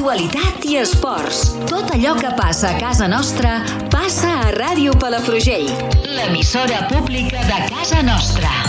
actualitat i esports. Tot allò que passa a casa nostra passa a Ràdio Palafrugell, l'emissora pública de casa nostra.